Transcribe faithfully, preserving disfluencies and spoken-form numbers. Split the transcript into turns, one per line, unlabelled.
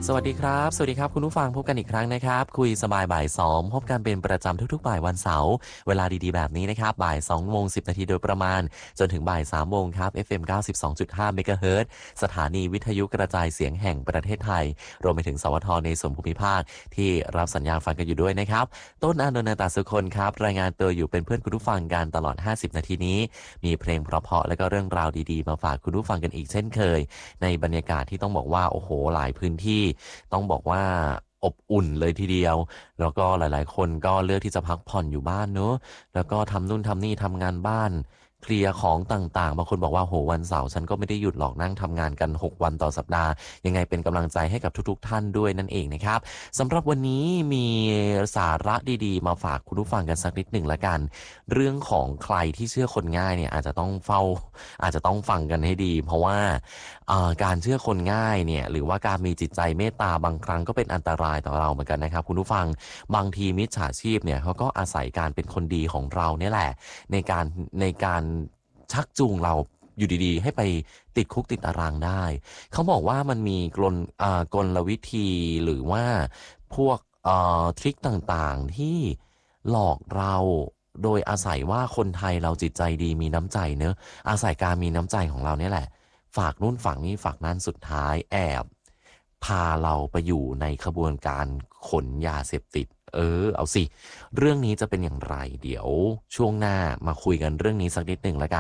สวัสดีครับสวัสดีครับคุณผู้ฟังพบกันอีกครั้งนะครับคุยสบายบ่ายสองพบกันเป็นประจำทุกๆบ่ายวันเสาร์เวลาดีๆแบบนี้นะครับบ่ายสองโมงสิบนาทีโดยประมาณจนถึงบ่ายสามโมงครับ เอฟ เอ็ม เก้าสิบสองจุดห้าเมกะเฮิรตซ์สถานีวิทยุกระจายเสียงแห่งประเทศไทยรวมไปถึงสวทในส่วนภูมิภาคที่รับสัญญาณฟังกันอยู่ด้วยนะครับต้นอานนท์ นาตาสุคนครับรายงานตัวอยู่เป็นเพื่อนคุณผู้ฟังกันตลอดห้าสิบนาทีนี้มีเพลงเพราะๆและก็เรื่องราวดีๆมาฝากคุณผู้ฟังกันอีกเช่นเคยในบรรยากาศที่ต้องบอกว่าโอ้โหหลายพื้นที่ต้องบอกว่าอบอุ่นเลยทีเดียวแล้วก็หลายๆคนก็เลือกที่จะพักผ่อนอยู่บ้านเนอะแล้วก็ทำนู่นทำนี่ทำงานบ้านเคลียร์ของต่างๆบางคนบอกว่าโหวันเสาร์ฉันก็ไม่ได้หยุดหรอกนั่งทำงานกันหกวันต่อสัปดาห์ยังไงเป็นกำลังใจให้กับทุกๆท่านด้วยนั่นเองนะครับสำหรับวันนี้มีสาระดีๆมาฝากคุณผู้ฟังกันสักนิดหนึ่งละกันเรื่องของใครที่เชื่อคนง่ายเนี่ยอาจจะต้องเฝ้าอาจจะต้องฟังกันให้ดีเพราะว่าการเชื่อคนง่ายเนี่ยหรือว่าการมีจิตใจเมตตาบางครั้งก็เป็นอันตรายต่อเราเหมือนกันนะครับคุณผู้ฟังบางทีมิจฉาชีพเนี่ยเขาก็อาศัยการเป็นคนดีของเราเนี่ยแหละในการในการชักจูงเราอยู่ดีๆให้ไปติดคุกติดตารางได้เขาบอกว่ามันมีกลอ่ากลวิธีหรือว่าพวกเอ่อทริคต่างๆที่หลอกเราโดยอาศัยว่าคนไทยเราจิตใจดีมีน้ำใจเนอะอาศัยการมีน้ำใจของเราเนี่ยแหละฝากนู่นฝากนี่ฝากนั้นสุดท้ายแอบพาเราไปอยู่ในขบวนการขนยาเสพติดเออเอาสิเรื่องนี้จะเป็นอย่างไรเดี๋ยวช่วงหน้ามาคุยกันเรื่องนี้สักนิดหนึ่งละกัน